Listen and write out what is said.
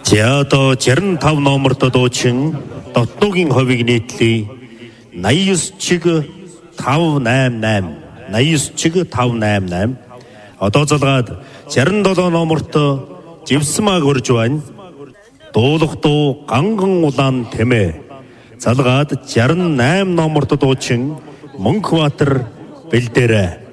За одоо 65 номерт дуучин Дотнуугийн ховыг нийтлээ 89 чиг 588 89 чиг 588 одоо залгаад 67 номерт Живсмаа гөрж байна. Дуулах дуу ганган улаан тэмээ. Залгаад 68 номерт дуучин Мөнхбаатар бэлдээрэ.